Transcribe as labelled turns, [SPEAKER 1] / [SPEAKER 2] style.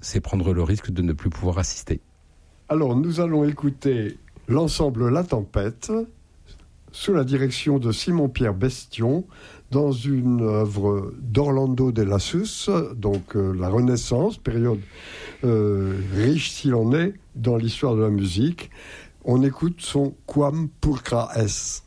[SPEAKER 1] c'est prendre le risque de ne plus pouvoir assister.
[SPEAKER 2] Alors, nous allons écouter l'ensemble La Tempête, sous la direction de Simon-Pierre Bestion, dans une œuvre d'Orlando de Lassus, donc la Renaissance, période riche s'il en est dans l'histoire de la musique. On écoute son Quam Pulchra Est.